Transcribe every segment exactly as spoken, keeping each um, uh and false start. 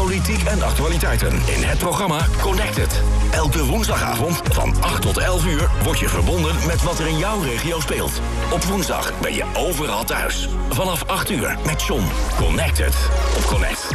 politiek en actualiteiten in het programma Connected. Elke woensdagavond van acht tot elf uur word je verbonden met wat er in jouw regio speelt. Op woensdag ben je overal thuis. Vanaf acht uur met John. Connected op Connect.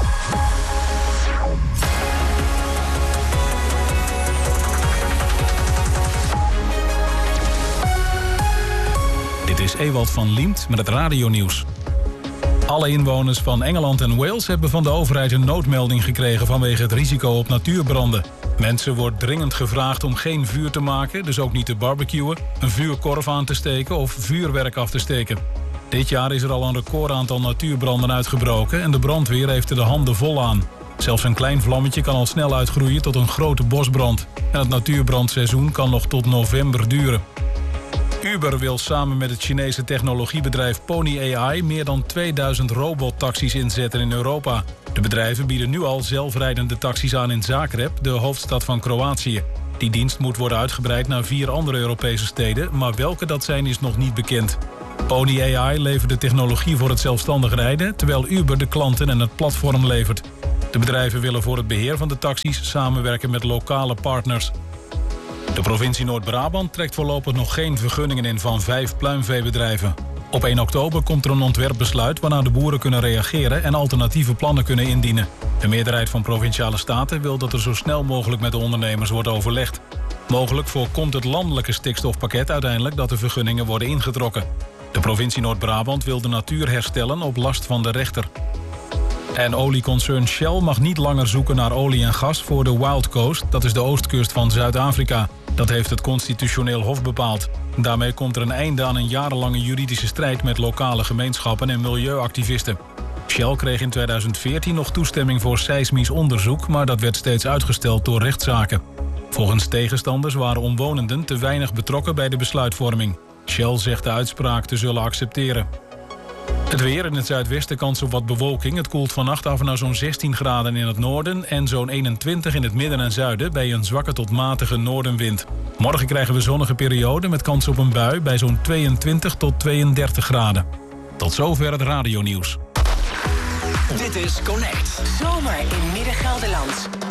Dit is Ewald van Liemt met het radionieuws. Alle inwoners van Engeland en Wales hebben van de overheid een noodmelding gekregen vanwege het risico op natuurbranden. Mensen wordt dringend gevraagd om geen vuur te maken, dus ook niet te barbecuen, een vuurkorf aan te steken of vuurwerk af te steken. Dit jaar is er al een recordaantal natuurbranden uitgebroken en de brandweer heeft er de handen vol aan. Zelfs een klein vlammetje kan al snel uitgroeien tot een grote bosbrand. En het natuurbrandseizoen kan nog tot november duren. Uber wil samen met het Chinese technologiebedrijf Pony A I meer dan tweeduizend robottaxis inzetten in Europa. De bedrijven bieden nu al zelfrijdende taxis aan in Zagreb, de hoofdstad van Kroatië. Die dienst moet worden uitgebreid naar vier andere Europese steden, maar welke dat zijn is nog niet bekend. Pony A I levert de technologie voor het zelfstandig rijden, terwijl Uber de klanten en het platform levert. De bedrijven willen voor het beheer van de taxis samenwerken met lokale partners. De provincie Noord-Brabant trekt voorlopig nog geen vergunningen in van vijf pluimveebedrijven. Op één oktober komt er een ontwerpbesluit waarna de boeren kunnen reageren en alternatieve plannen kunnen indienen. De meerderheid van Provinciale Staten wil dat er zo snel mogelijk met de ondernemers wordt overlegd. Mogelijk voorkomt het landelijke stikstofpakket uiteindelijk dat de vergunningen worden ingetrokken. De provincie Noord-Brabant wil de natuur herstellen op last van de rechter. En olieconcern Shell mag niet langer zoeken naar olie en gas voor de Wild Coast, dat is de oostkust van Zuid-Afrika. Dat heeft het Constitutioneel Hof bepaald. Daarmee komt er een einde aan een jarenlange juridische strijd met lokale gemeenschappen en milieuactivisten. Shell kreeg in tweeduizend veertien nog toestemming voor seismisch onderzoek, maar dat werd steeds uitgesteld door rechtszaken. Volgens tegenstanders waren omwonenden te weinig betrokken bij de besluitvorming. Shell zegt de uitspraak te zullen accepteren. Het weer: in het zuidwesten kans op wat bewolking. Het koelt vannacht af naar zo'n zestien graden in het noorden en zo'n eenentwintig in het midden en zuiden bij een zwakke tot matige noordenwind. Morgen krijgen we zonnige periode met kans op een bui bij zo'n tweeëntwintig tot tweeëndertig graden. Tot zover het radionieuws. Dit is Connect. Zomer in Midden-Gelderland.